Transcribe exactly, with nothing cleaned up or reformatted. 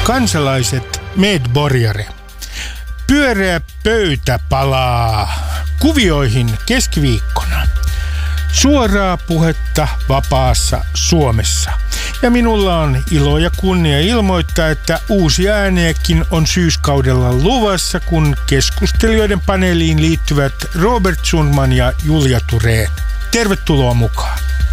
kansalaiset medborgare. Pyöreä pöytä palaa kuvioihin keskiviikkona. Suoraa puhetta vapaassa Suomessa. Ja minulla on ilo ja kunnia ilmoittaa, että uusia ääniäkin on syyskaudella luvassa, kun keskustelijoiden paneeliin liittyvät Robert Sundman ja Julia Thorén. Tervetuloa mukaan.